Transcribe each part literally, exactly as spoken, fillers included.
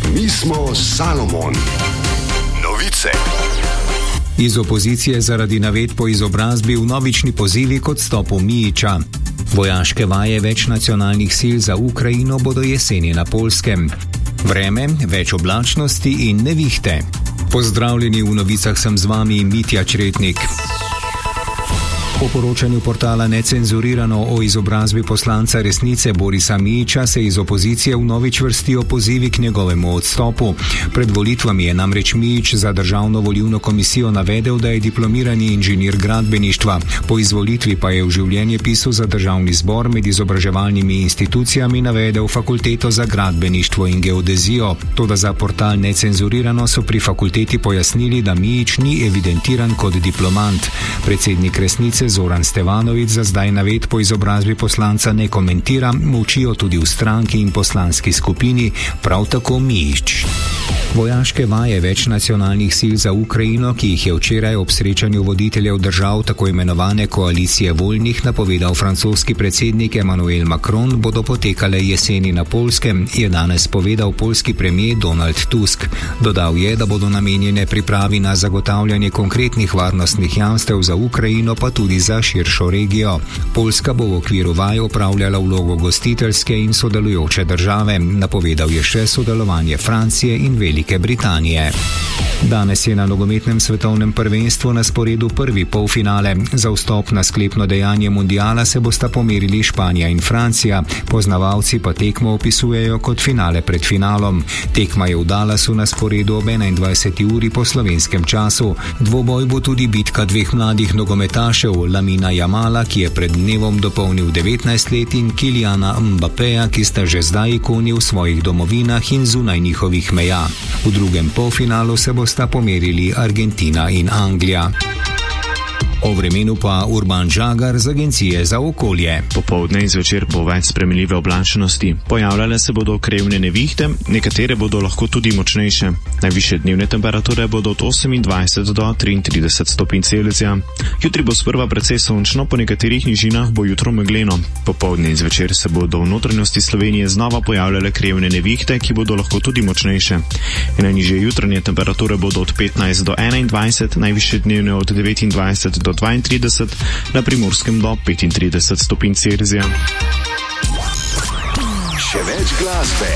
Mi smo Salomon. Novice. Iz opozicije zaradi navedb o izobrazbi vnovični pozivi k odstopu Mijića. Vojaške vaje več nacionalnih sil za Ukrajino bodo jeseni na Poljskem. Vreme, več oblačnosti in nevihte. Pozdravljeni, v novicah sem z vami Mitja Čretnik. Po poročanju portala Necenzurirano o izobrazbi poslanca Resnice Borisa Mijića se iz opozicije vnovič vrstijo pozivi k njegovemu odstopu. Pred volitvami je namreč Mijić za Državno volilno komisijo navedel, da je diplomirani inženir gradbeništva. Po izvolitvi pa je v življenjepisu za Državni zbor med izobraževalnimi institucijami navedel Fakulteto za gradbeništvo in geodezijo. Toda za portal Necenzurirano so pri fakulteti pojasnili, da Mijić ni evidentiran kot diplomant. Predsednik Resnice Zoran Stevanović za zdaj navedb po izobrazbi poslanca ne komentira, molčijo tudi v stranki in poslanski skupini, prav tako Mijić. Vojaške vaje več nacionalnih sil za Ukrajino, ki jih je včeraj ob srečanju voditeljev držav tako imenovane koalicije voljnih napovedal francoski predsednik Emmanuel Macron, bodo potekale jeseni na Poljskem, je danes povedal poljski premier Donald Tusk. Dodal je, da bodo namenjene pripravi na zagotavljanje konkretnih varnostnih jamstev za Ukrajino, pa tudi za širšo regijo. Poljska bo v okviru vaj opravljala vlogo gostiteljske in sodelujoče države. Napovedal je še sodelovanje Francije in Velike Britanije. Danes je na nogometnem svetovnem prvenstvu na sporedu prvi polfinale. Za vstop na sklepno dejanje mundiala se bosta pomerili Španija in Francija. Poznavalci pa tekmo opisujejo kot finale pred finalom. Tekma je v Dallasu na sporedu ob enaindvajseti uri po slovenskem času. Dvoboj bo tudi bitka dveh mladih nogometašev, Lamina Jamala, ki je pred dnevom dopolnil devetnajst let, in Kyliana Mbappeja, ki sta že zdaj ikoni v svojih domovinah in zunaj njihovih meja. V drugem polfinalu se bosta pomerili Argentina in Anglija. O vremenu pa Urban Žagar z Agencije za okolje. Popoldne in zvečer bo več spremenljive oblačnosti. Pojavljale se bodo krevne nevihte, nekatere bodo lahko tudi močnejše. Najvišje dnevne temperature bodo od osemindvajset do triintrideset stopinj Celzija. Jutri bo sprva precej sončno, po nekaterih nižinah bo jutro megleno. Popoldne in zvečer se bodo v notranjosti Slovenije znova pojavljale krevne nevihte, ki bodo lahko tudi močnejše. Najnižje jutranje temperature bodo od petnajst do enaindvajset, najvišje dnevne od devetindvajset do dvaintrideset, na Primorskem do petintrideset stopinj Celzija. Še več glasbe.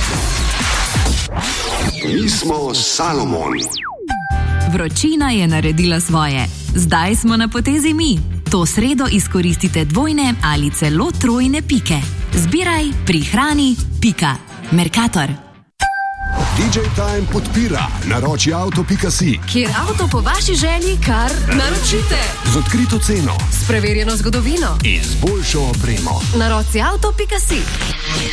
Mi smo Salomon. Vročina je naredila svoje. Zdaj smo na potezi mi. To sredo izkoristite dvojne ali celo trojne pike. Zbiraj, prihrani, pika. Mercator. D J Time podpira naroči avto pika si, kjer avto po vaši želji kar naročite. z odkrito ceno S preverjeno zgodovino in z boljšo opremo. naroči avto pika si.